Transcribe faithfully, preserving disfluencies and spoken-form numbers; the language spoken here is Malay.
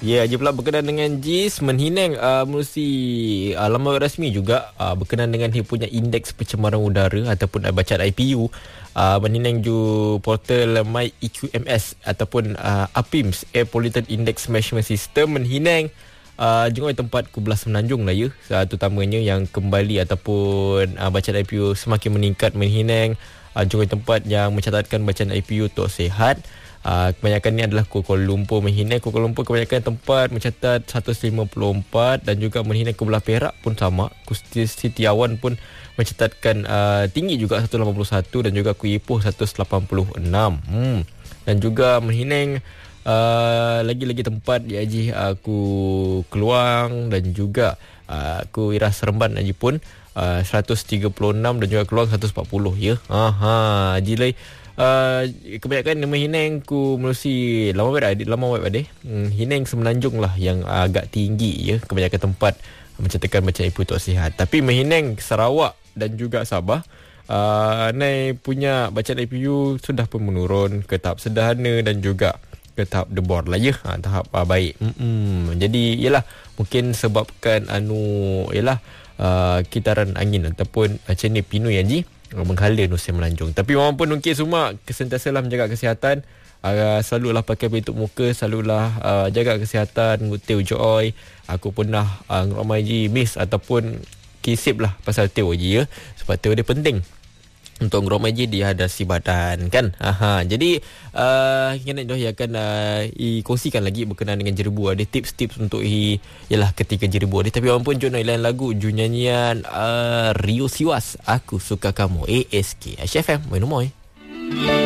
Ya, yeah, pula berkenaan dengan J I S, Menhineng uh, menerusi uh, laman web rasmi juga uh, berkenaan dengan dia punya indeks pencemaran udara ataupun uh, bacaan I P U. Uh, Menhineng ju portal My E Q M S ataupun uh, A P I M S, Air Pollutant Index Measurement System. Menhineng uh, jengoi tempat ku belah semenanjung lah ya, uh, terutamanya yang kembali ataupun uh, bacaan I P U semakin meningkat. Menhineng uh, jengoi tempat yang mencatatkan bacaan I P U untuk sihat. Uh, kebanyakan ni adalah Kuala Lumpur. Menhineng Kuala Lumpur kebanyakan tempat mencatat seratus lima puluh empat, dan juga Menhineng ke belah Perak pun sama. Sitiawan pun mencatatkan uh, tinggi juga seratus lapan puluh satu, dan juga Kuala Ipoh seratus lapan puluh enam. Hmm. Dan juga Menhineng uh, lagi-lagi tempat di Haji aku uh, Keluang, dan juga uh, aku Iras Seremban Haji pun uh, seratus tiga puluh enam, dan juga Keluang seratus empat puluh ya. Aha, Haji Uh, kebanyakan nama Menhineng ku menerusi laman web ada, laman web ada. Hmm, Menhineng Semenanjung lah yang agak tinggi ya. Kebanyakan tempat mencatatkan bacaan I P U untuk sihat. Tapi Menhineng Sarawak dan juga Sabah, uh, Nai punya bacaan I P U sudah pun menurun ke tahap sederhana dan juga ke tahap debor lah ya. Ha, tahap uh, baik. Mm-mm. Jadi yalah, mungkin sebabkan anu yalah uh, kitaran angin ataupun uh, cendil pinui Haji menghala Nusa Menanjung. Tapi walaupun mungkin semua sentiasalah menjaga kesihatan, uh, selalulah pakai pelitup muka, selalulah uh, jaga kesihatan, ngutip joy. Aku pernah uh, ngeramai je miss ataupun kisip lah pasal teo je ya. Sebab teo dia penting untuk ngeramai je dia ada si badan kan. Aha, jadi uh, kena dah akan uh, kongsikan lagi berkenaan dengan jerebu. Ada tips-tips untuk i ialah ketika jerebu. Tapi walaupun jom lain lagu ju nyanyian uh, Rio Siwas, Aku Suka Kamu, A S K H F M Moy.